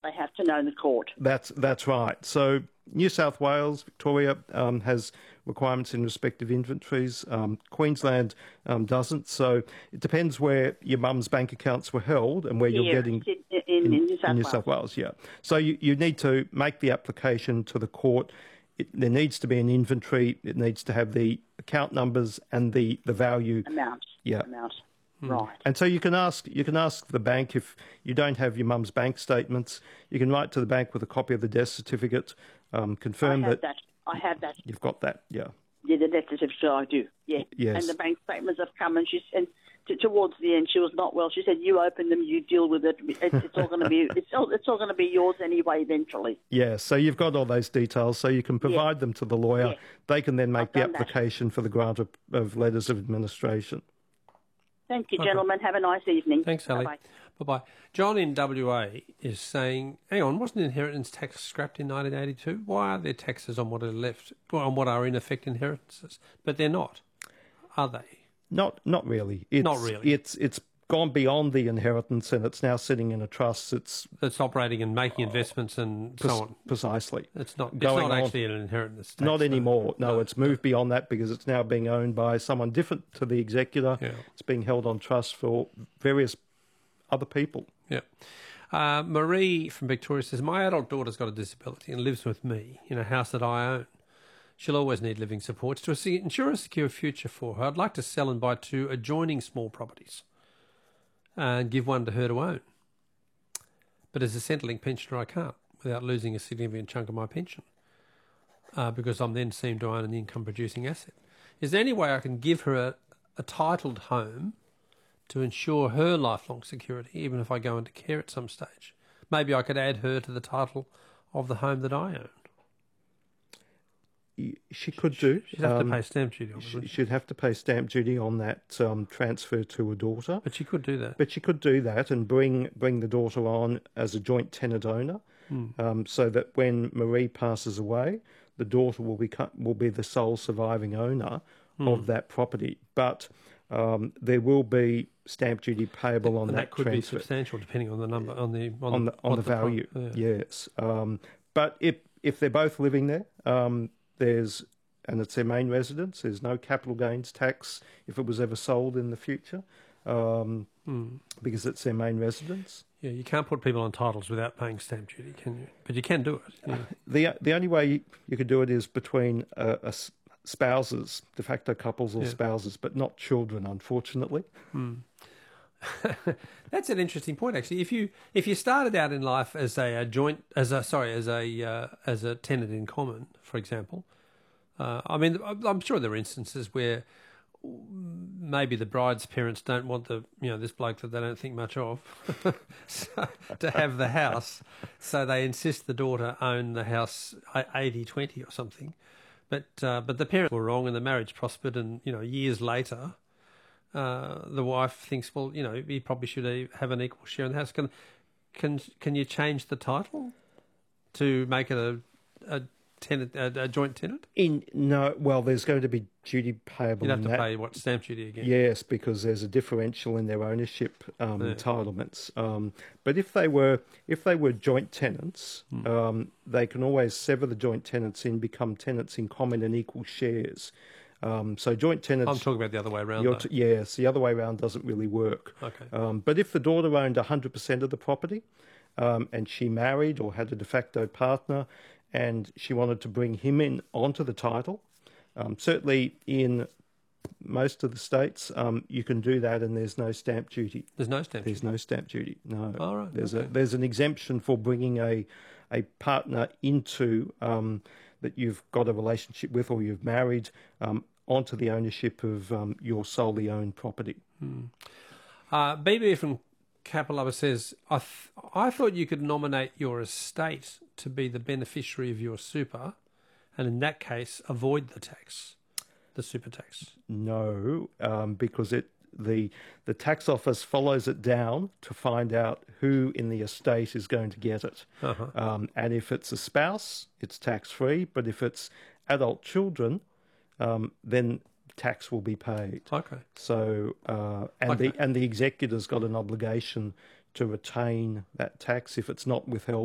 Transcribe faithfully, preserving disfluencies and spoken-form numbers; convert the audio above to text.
They have to know the court. That's that's right. So New South Wales, Victoria um, has requirements in respect of inventories. Um, Queensland um, doesn't. So it depends where your mum's bank accounts were held and where Here, you're getting in, in, in New South in New Wales. South Wales. Yeah. So you, you need to make the application to the court. It, there needs to be an inventory. It needs to have the account numbers and the, the value. Amount. Yeah. Amount. Right. And so you can ask you can ask the bank if you don't have your mum's bank statements. You can write to the bank with a copy of the death certificate, um, confirm I have that, that. I have that. you've got that. Yeah. Yeah, the death certificate I do. Yeah. Yes. And the bank statements have come, and she and t- towards the end she was not well. She said, "You open them, you deal with it. It's, it's all going to be it's all, it's all going to be yours anyway eventually." Yeah. So you've got all those details, so you can provide Yeah. them to the lawyer. Yeah. They can then make I've the done that. application for the grant of, of letters of administration. Thank you, gentlemen. Have a nice evening. Thanks, Sally. Bye-bye. Bye-bye. John in W A is saying, hang on, wasn't inheritance tax scrapped in nineteen eighty-two? Why are there taxes on what are left, well, on what are in effect inheritances? But they're not, are they? Not not really. It's, Not really. It's it's gone beyond the inheritance and it's now sitting in a trust. It's It's operating and making investments and so on. precisely. It's not, it's Going not on. actually an inheritance tax. Not no. anymore. No, it's moved beyond that because it's now being owned by someone different to the executor. Yeah. It's being held on trust for various other people. Yeah. Uh, Marie from Victoria says, my adult daughter's got a disability and lives with me in a house that I own. She'll always need living supports. To se- ensure a secure future for her, I'd like to sell and buy two adjoining small properties and give one to her to own. But as a Centrelink pensioner, I can't without losing a significant chunk of my pension uh, because I'm then seen to own an income-producing asset. Is there any way I can give her a, a titled home to ensure her lifelong security, even if I go into care at some stage? Maybe I could add her to the title of the home that I own. She could do. She'd have Um, to pay stamp duty on it. She, wouldn't she? she'd have to pay stamp duty on that um, transfer to a daughter. But she could do that. But she could do that and bring bring the daughter on as a joint tenant owner, Hmm. um, so that when Marie passes away, the daughter will be will be the sole surviving owner Hmm. of that property. But um, there will be stamp duty payable on and that, that could transfer. be substantial depending on the number, on the on, on the on what the value. pro- yeah. Yes, um, but if if they're both living there, um, there's and it's their main residence. There's no capital gains tax if it was ever sold in the future, um, Hmm. because it's their main residence. Yeah, you can't put people on titles without paying stamp duty, can you? But you can do it. Yeah. The the only way you, you could do it is between uh, a s- spouses, de facto couples or Yeah. spouses, but not children, unfortunately. That's an interesting point, actually. If you if you started out in life as a, a joint, as a sorry, as a uh, as a tenant in common, for example, uh, I mean, I'm sure there are instances where maybe the bride's parents don't want the you know this bloke that they don't think much of so, to have the house, so they insist the daughter own the house eighty twenty or something. But uh, but the parents were wrong and the marriage prospered, and you know years later. Uh, the wife thinks, well, you know, he probably should have an equal share in the house. Can can can you change the title to make it a a tenant, a, a joint tenant? In no, well, there's going to be duty payable. You'd have in to that. pay what stamp duty again? Yes, because there's a differential in their ownership um, Yeah. entitlements. Um, but if they were if they were joint tenants, Hmm. um, they can always sever the joint tenants in, become tenants in common and equal shares. Um, so joint tenants. I'm talking about the other way around. You're Though. t- yes, the other way around doesn't really work. Okay. Um, but if the daughter owned one hundred percent of the property, um, and she married or had a de facto partner, and she wanted to bring him in onto the title, um, certainly in most of the states, um, you can do that, and there's no stamp duty. There's no stamp There's duty. no stamp duty. No. All right, There's okay. a there's an exemption for bringing a a partner into um, that you've got a relationship with or you've married um, onto the ownership of um, your solely owned property. Uh, B B from Kapalaba says, I, th- I thought you could nominate your estate to be the beneficiary of your super, and in that case, avoid the tax, the super tax. No, um, because it the the tax office follows it down to find out who in the estate is going to get it. Uh-huh. Um, and if it's a spouse, it's tax free. But if it's adult children, um, then tax will be paid. Okay. So uh, and Okay. the and the executor's got an obligation to retain that tax if it's not withheld